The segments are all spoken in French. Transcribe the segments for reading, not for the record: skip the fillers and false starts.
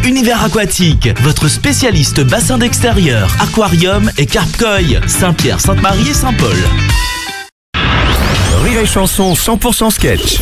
Univers Aquatique, votre spécialiste bassin d'extérieur, aquarium et carpe-koi. Saint-Pierre, Sainte-Marie et Saint-Paul. Rire et chanson 100% sketch.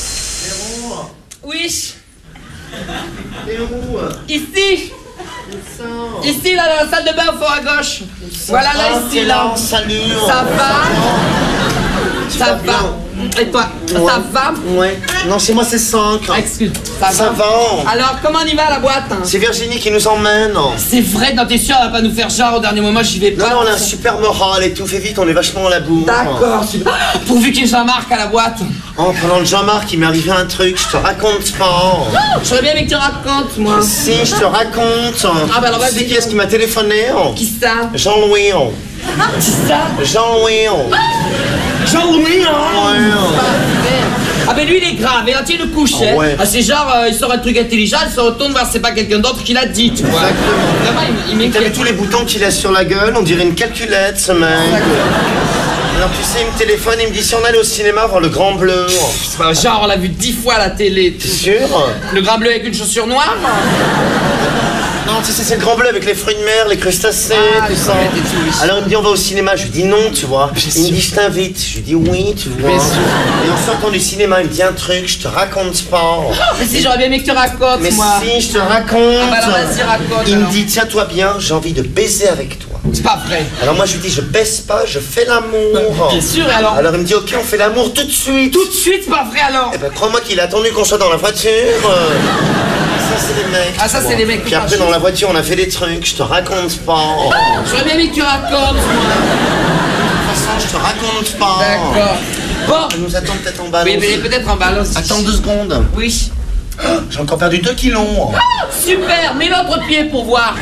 Oui. T'es où? Ici. Ici, là, dans la salle de bain, au fond à gauche. Voilà, là, ici, là. Salut. Ça va? Ça va. Et toi, ça va? Ouais. Non, chez moi c'est 5. Excuse, Ça va. Alors, comment on y va à la boîte? C'est Virginie qui nous emmène. C'est vrai, non, t'es sûr, elle va pas nous faire genre au dernier moment, j'y vais pas. Non, on a un super moral et tout. Fais vite, on est vachement à la bourre. D'accord, super. Pourvu qu'il y ait Jean-Marc à la boîte. Oh, pendant le Jean-Marc, il m'est arrivé un truc, je te raconte pas. J'aurais bien aimé que tu racontes, moi. Si, je te raconte. Ah, bah alors vas-y. Tu sais qui est-ce qui m'a téléphoné? Qui ça? Jean-Louis. Qui ça? Jean-Louis. Jean-Louis, hein? Ouais. Ah ben lui il est grave, et là tu le couches, Ah hein. ouais. Ah, c'est genre, il sort un truc intelligent, il se retourne voir c'est pas quelqu'un d'autre qui l'a dit, tu vois. Exactement. Vraiment, il T'as vu m'inquiète. tous les boutons qu'il a sur la gueule? On dirait une calculette, ce mec. Alors tu sais, il me téléphone, il me dit si on allait au cinéma voir Le Grand Bleu. Bah, genre on l'a vu 10 fois à la télé. T'es sûr? Le grand bleu avec une chaussure noire? Non, tu sais, c'est Le Grand Bleu avec les fruits de mer, les crustacés, Ah, tout ça. ouais, t'es tout, oui. Alors il me dit on va au cinéma, je lui dis non, tu vois. Bien Il me sûr. dit je t'invite, je lui dis oui, tu vois. Bien sûr. Et en sortant du cinéma, il me dit un truc, je te raconte pas. Mais si j'aurais bien aimé que tu racontes, Mais moi. si, je te raconte. Ah bah alors vas-y, raconte, Il me alors. dit tiens-toi bien, j'ai envie de baiser avec toi. C'est pas vrai. Alors moi je lui dis je baisse pas, je fais l'amour. Bien sûr, et alors? Alors il me dit ok, on fait l'amour tout de suite. Tout de suite, c'est pas vrai alors. Eh ben crois-moi qu'il a attendu qu'on soit dans la voiture. Ça c'est les mecs. Ah, ça, tu c'est vois. les mecs, Puis putain, après je- dans la voiture on a fait des trucs, je te raconte pas. J'aurais bien aimé que tu racontes, moi. De toute façon je te raconte pas. D'accord. Bon. Elle nous attend peut-être en ballon. Oui, mais peut-être en balle aussi. Attends 2 secondes. Oui. J'ai encore perdu 2 kilos. Super, mets l'autre pied pour voir.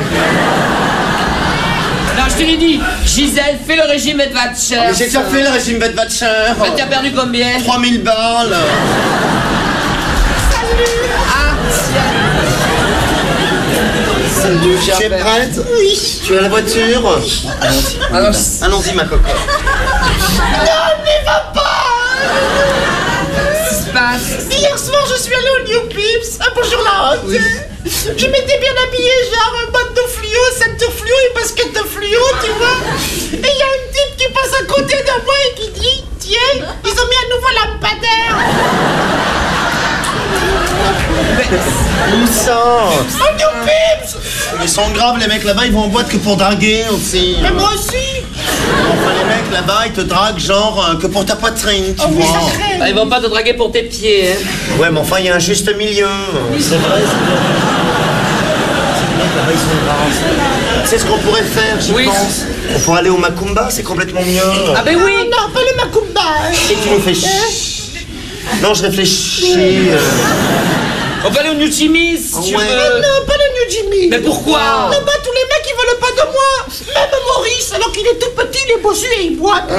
Non, je te l'ai dit, Gisèle, fais le régime Edvatcher. Mais j'ai déjà fait le régime Bedwatcher. Tu as perdu combien? 3000 balles. Ah, Salut, tu es Jean-Bert. prête? Oui. Tu es à la voiture? Allons-y. Alors, Allons-y ma cocotte. qu'est-ce qui se passe? Hier soir, je suis allée au New Pips. Ah, bonjour la honte. Oui. Je m'étais bien habillée, genre botte de fluo, ceinture fluo et basket de fluo, tu vois. Et il y a une type qui passe à côté de moi et qui dit tiens, ils ont mis un nouveau lampadaire. Où ça? Au New Pips. Ils sont graves les mecs là-bas, ils vont en boîte que pour draguer aussi. Mais moi aussi. Enfin les mecs là-bas, ils te draguent genre que pour ta poitrine, tu Oh oui, vois. ça crève. Bah, ils vont pas te draguer pour tes pieds, hein. Ouais mais enfin il y a un juste milieu. C'est vrai, là-bas ils sont graves. C'est ce qu'on pourrait faire, je Oui. pense. On pourrait aller au Macumba, c'est complètement mieux. Ah ben oui. Non, pas le Macumba. Et tu nous fais Non, je réfléchis. On va aller au New Jimmy's, si tu Ouais. veux. Non, pas le New Jimmy. Mais pourquoi? Là-bas, tous les mecs, ils veulent pas de moi. Même Maurice, alors qu'il est tout petit, il est bossu et il boit.